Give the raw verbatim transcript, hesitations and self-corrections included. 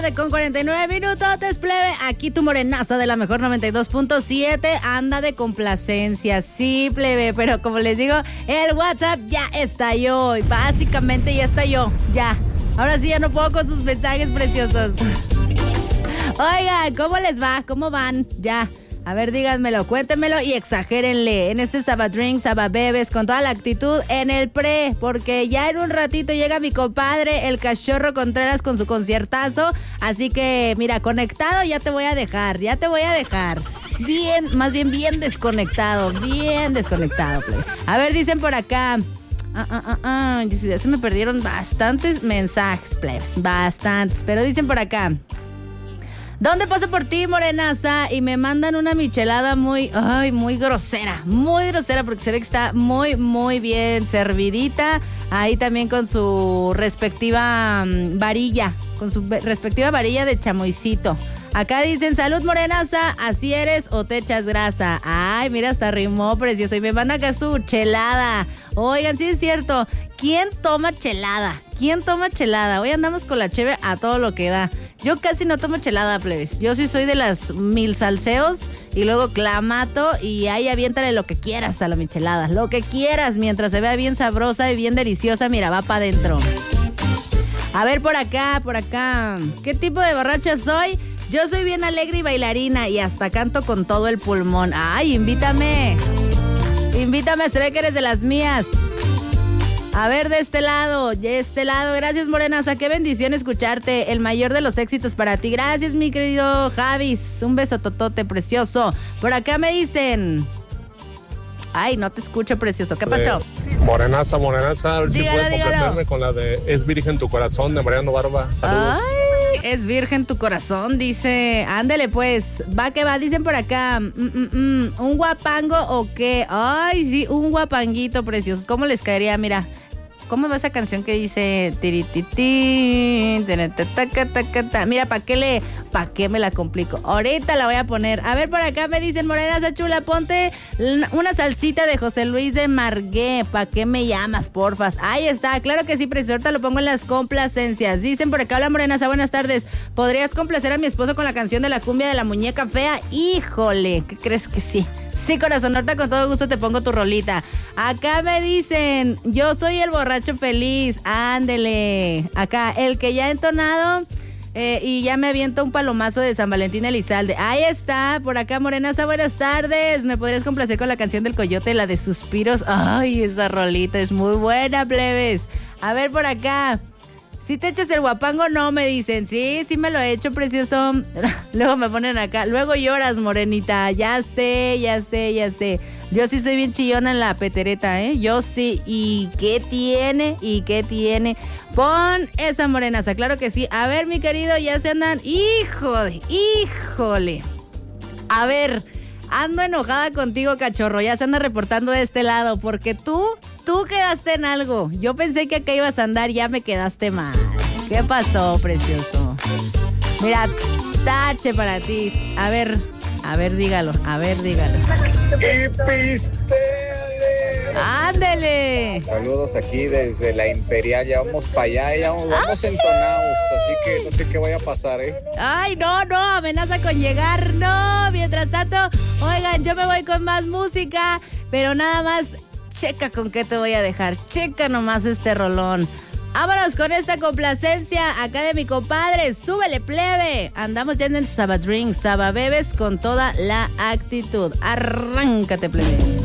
Con cuarenta y nueve minutos, plebe, aquí tu morenaza de la mejor noventa y dos punto siete anda de complacencia, sí, plebe, pero como les digo, el WhatsApp ya estalló, y básicamente ya estalló, ya, ahora sí ya no puedo con sus mensajes preciosos. Oigan, ¿cómo les va? ¿Cómo van? Ya. A ver, díganmelo, cuéntenmelo y exagérenle en este Sabadrink, Sababebes, con toda la actitud en el pre, porque ya en un ratito llega mi compadre, el Cachorro Contreras, con su conciertazo, así que, mira, conectado ya te voy a dejar, ya te voy a dejar, bien, más bien bien desconectado, bien desconectado, plebe. A ver, dicen por acá, ah, ah, ah, ah, se me perdieron bastantes mensajes, plebes, bastantes, pero dicen por acá, ¿dónde paso por ti, morenaza? Y me mandan una michelada muy, ay, muy grosera, muy grosera, porque se ve que está muy, muy bien servidita. Ahí también con su respectiva um, varilla, con su respectiva varilla de chamoycito. Acá dicen, salud, morenaza, así eres o te echas grasa. Ay, mira, hasta rimó, precioso. Y me manda acá su chelada. Oigan, sí es cierto, ¿quién toma chelada? ¿Quién toma chelada? Hoy andamos con la cheve a todo lo que da. Yo casi no tomo chelada, plebes. Yo sí soy de las mil salseos y luego clamato y ahí aviéntale lo que quieras a la michelada. Lo que quieras, mientras se vea bien sabrosa y bien deliciosa, mira, va para adentro. A ver, por acá, por acá. ¿Qué tipo de borracha soy? Yo soy bien alegre y bailarina y hasta canto con todo el pulmón. Ay, invítame. Invítame, se ve que eres de las mías. A ver, de este lado, de este lado. Gracias, morenaza, qué bendición escucharte. El mayor de los éxitos para ti. Gracias, mi querido Javis. Un beso totote, precioso. Por acá me dicen... Ay, no te escucho, precioso. ¿Qué pasó? Eh, morenaza, morenaza, a ver dígalo, si puedes complacerme con la de Es Virgen tu Corazón de Mariano Barba. Saludos. Ay, es virgen tu corazón, dice. Ándele, pues. Va que va, dicen por acá. Mm, mm, mm, ¿Un guapango o qué? Ay, sí, un guapanguito, precioso. ¿Cómo les caería? Mira. ¿Cómo va esa canción que dice? Mira, ¿para qué le, para qué me la complico? Ahorita la voy a poner. A ver, por acá me dicen, morenaza chula, ponte una salsita de José Luis de Margué. ¿Para qué me llamas, porfas? Ahí está, claro que sí, precioso. Ahorita lo pongo en las complacencias. Dicen por acá, hola, morenaza, buenas tardes. ¿Podrías complacer a mi esposo con la canción de la cumbia de la muñeca fea? Híjole, ¿qué crees que sí? Sí, corazón, ahorita con todo gusto te pongo tu rolita. Acá me dicen, yo soy el borracho feliz, ándele. Acá, el que ya ha entonado eh, y ya me aviento un palomazo de San Valentín Elizalde. Ahí está, por acá, morenaza, buenas tardes. ¿Me podrías complacer con la canción del Coyote, la de Suspiros? Ay, esa rolita es muy buena, plebes. A ver, por acá. ¿Sí te echas el guapango? No, me dicen. Sí, sí me lo he hecho, precioso. Luego me ponen acá. Luego lloras, morenita. Ya sé, ya sé, ya sé. Yo sí soy bien chillona en la petereta, ¿eh? Yo sí. ¿Y qué tiene? ¿Y qué tiene? Pon esa morenaza, claro que sí. A ver, mi querido, ya se andan... Híjole, híjole. A ver, ando enojada contigo, cachorro. Ya se anda reportando de este lado, porque tú... Tú quedaste en algo. Yo pensé que acá ibas a andar, ya me quedaste mal. ¿Qué pasó, precioso? Mira, tache para ti. A ver, a ver, dígalo, a ver, dígalo. ¡Y piste! ¡Ándele! Saludos aquí desde la Imperial, ya vamos para allá, ya vamos, vamos entonados, así que no sé qué vaya a pasar, ¿eh? Ay, no, no, amenaza con llegar, no. Mientras tanto, oigan, yo me voy con más música, pero nada más... Checa con qué te voy a dejar. Checa nomás este rolón. Vámonos con esta complacencia acá de mi compadre. Súbele, plebe. Andamos ya en el Sabadrink, Sababebes con toda la actitud. Arráncate, plebe.